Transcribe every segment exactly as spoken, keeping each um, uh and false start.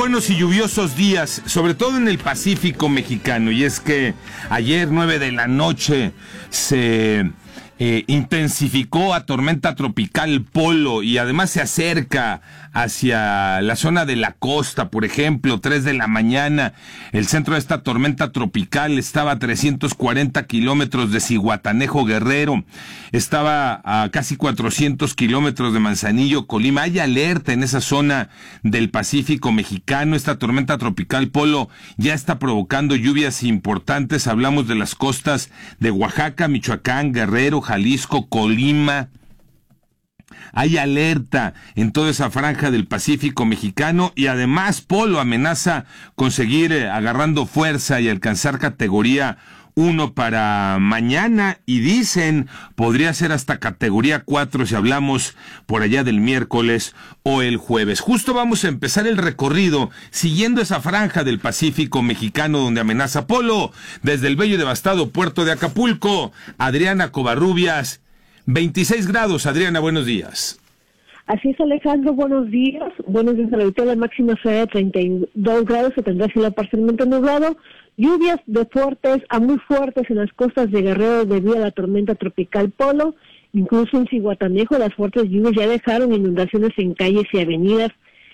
buenos y lluviosos días, sobre todo en el Pacífico mexicano, y es que ayer nueve de la noche se eh, intensificó a tormenta tropical Polo y además se acerca hacia la zona de la costa. Por ejemplo, tres de la mañana, el centro de esta tormenta tropical estaba a trescientos cuarenta kilómetros de Zihuatanejo, Guerrero, estaba a casi cuatrocientos kilómetros de Manzanillo, Colima. Hay alerta en esa zona del Pacífico mexicano. Esta tormenta tropical Polo ya está provocando lluvias importantes. Hablamos de las costas de Oaxaca, Michoacán, Guerrero, Jalisco, Colima. Hay alerta en toda esa franja del Pacífico mexicano y además Polo amenaza con seguir eh, agarrando fuerza y alcanzar categoría uno para mañana, y dicen podría ser hasta categoría cuatro si hablamos por allá del miércoles o el jueves. Justo vamos a empezar el recorrido siguiendo esa franja del Pacífico mexicano donde amenaza Polo. Desde el bello y devastado puerto de Acapulco, Adriana Covarrubias. veintiséis grados, Adriana, buenos días. Así es, Alejandro, buenos días. Buenos días, ahorita la máxima será de treinta y dos grados, se tendrá cielo parcialmente nublado. Lluvias de fuertes a muy fuertes en las costas de Guerrero debido a la tormenta tropical Polo. Incluso en Zihuatanejo las fuertes lluvias ya dejaron inundaciones en calles y avenidas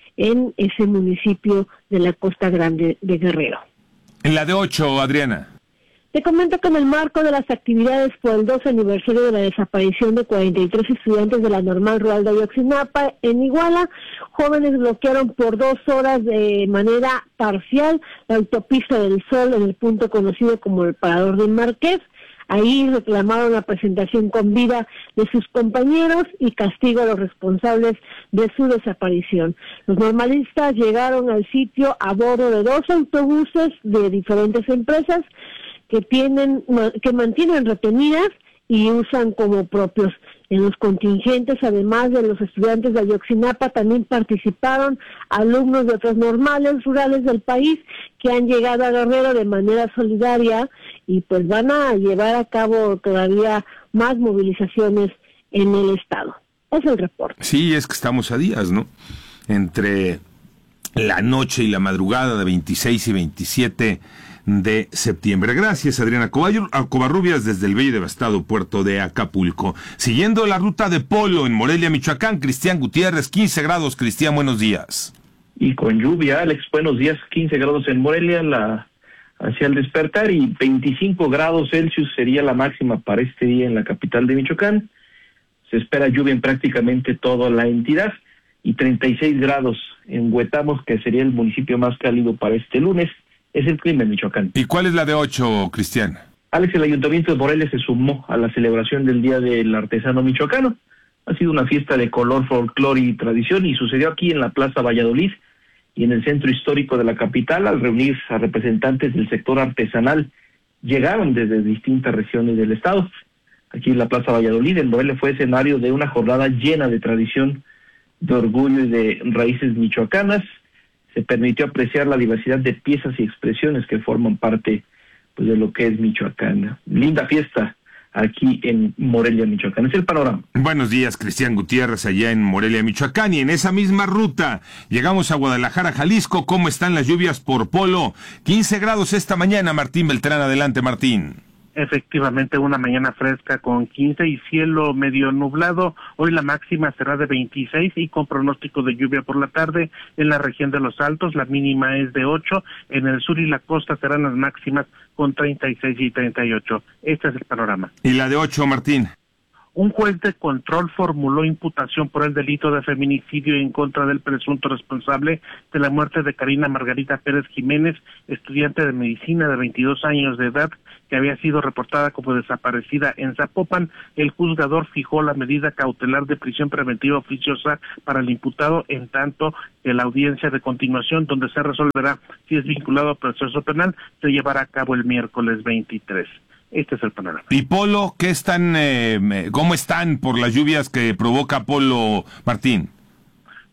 en ese municipio de la Costa Grande de Guerrero. En la de ocho, Adriana. Te comento que en el marco de las actividades por el doce aniversario de la desaparición de cuarenta y tres estudiantes de la Normal Rural de Ayotzinapa, en Iguala, jóvenes bloquearon por dos horas de manera parcial la autopista del Sol en el punto conocido como el Parador del Marqués. Ahí reclamaron la presentación con vida de sus compañeros y castigo a los responsables de su desaparición. Los normalistas llegaron al sitio a bordo de dos autobuses de diferentes empresas que tienen, que mantienen retenidas y usan como propios. En los contingentes, además de los estudiantes de Ayotzinapa, también participaron alumnos de otras normales rurales del país que han llegado a Guerrero de manera solidaria y pues van a llevar a cabo todavía más movilizaciones en el estado. Es el reporte. Sí, es que estamos a días, ¿no? Entre la noche y la madrugada de veintiséis y veintisiete de septiembre. Gracias, Adriana Covarrubias, desde el bello y devastado puerto de Acapulco. Siguiendo la ruta de Polo en Morelia, Michoacán, Cristian Gutiérrez, quince grados. Cristian, buenos días. Y con lluvia, Alex, buenos días, quince grados en Morelia, la hacia el despertar, y veinticinco grados Celsius sería la máxima para este día en la capital de Michoacán. Se espera lluvia en prácticamente toda la entidad, y treinta y seis grados en Huetamos, que sería el municipio más cálido para este lunes. Es el clima en Michoacán. ¿Y cuál es la de ocho, Cristian? Alex, el Ayuntamiento de Morelia se sumó a la celebración del Día del Artesano Michoacano. Ha sido una fiesta de color, folclore y tradición, y sucedió aquí en la Plaza Valladolid y en el centro histórico de la capital. Al reunirse a representantes del sector artesanal, llegaron desde distintas regiones del estado. Aquí en la Plaza Valladolid, en Morelia, fue escenario de una jornada llena de tradición, de orgullo y de raíces michoacanas. Se permitió apreciar la diversidad de piezas y expresiones que forman parte, pues, de lo que es Michoacán. Linda fiesta aquí en Morelia, Michoacán. Es el panorama. Buenos días, Cristian Gutiérrez, allá en Morelia, Michoacán. Y en esa misma ruta llegamos a Guadalajara, Jalisco. ¿Cómo están las lluvias por Polo? quince grados esta mañana. Martín Beltrán, adelante, Martín. Efectivamente, una mañana fresca con quince y cielo medio nublado. Hoy la máxima será de veintiséis y con pronóstico de lluvia por la tarde en la región de los Altos. La mínima es de ocho. En el sur y la costa serán las máximas con treinta y seis y treinta y ocho. Este es el panorama. ¿Y la de ocho, Martín? Un juez de control formuló imputación por el delito de feminicidio en contra del presunto responsable de la muerte de Karina Margarita Pérez Jiménez, estudiante de medicina de veintidós años de edad, que había sido reportada como desaparecida en Zapopan. El juzgador fijó la medida cautelar de prisión preventiva oficiosa para el imputado, en tanto que la audiencia de continuación, donde se resolverá si es vinculado al proceso penal, se llevará a cabo el miércoles veintitrés. Este es el panorama. ¿Y Polo, qué están, eh, cómo están por las lluvias que provoca Polo, Martín?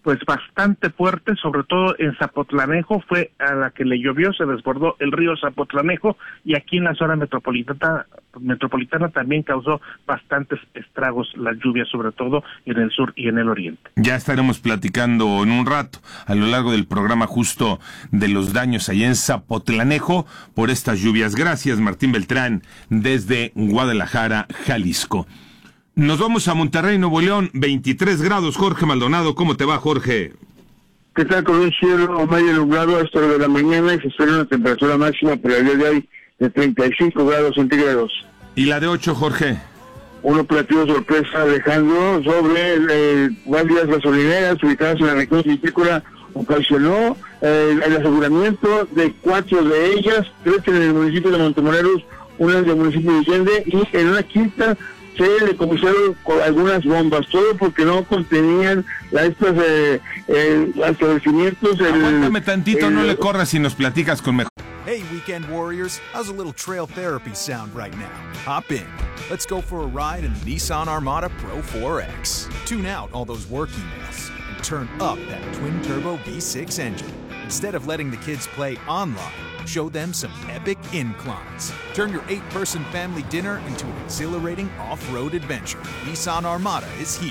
pues bastante fuerte, sobre todo en Zapotlanejo, fue a la que le llovió, se desbordó el río Zapotlanejo, y aquí en la zona metropolitana, metropolitana también causó bastantes estragos las lluvias, sobre todo en el sur y en el oriente. Ya estaremos platicando en un rato, a lo largo del programa, justo de los daños allá en Zapotlanejo por estas lluvias. Gracias, Martín Beltrán, desde Guadalajara, Jalisco. Nos vamos a Monterrey, Nuevo León, veintitrés grados. Jorge Maldonado, ¿cómo te va, Jorge? ¿Qué tal? Con un cielo medio nublado a esta hora de la mañana y se espera una temperatura máxima para el día de hoy de treinta y cinco grados centígrados. ¿Y la de ocho, Jorge? Un operativo sorpresa, Alejandro, sobre eh, varias gasolineras ubicadas en la región vitícola ocasionó eh, el aseguramiento de cuatro de ellas, tres en el municipio de Montemorelos, una en el municipio de Allende, y en una quinta se le comisaron con algunas bombas, todo porque no contenían la, estos eh, eh, establecimientos. Aguántame tantito, el, no le corras y nos platicas con mejor. Hey, weekend warriors, how's a little trail therapy sound right now? Hop in. Let's go for a ride in the Nissan Armada Pro four X. Tune out all those work emails and turn up that twin-turbo V six engine. Instead of letting the kids play online, show them some epic inclines. Turn your eight-person family dinner into an exhilarating off-road adventure. Nissan Armada is here.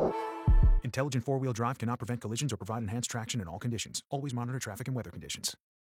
Intelligent four-wheel drive cannot prevent collisions or provide enhanced traction in all conditions. Always monitor traffic and weather conditions.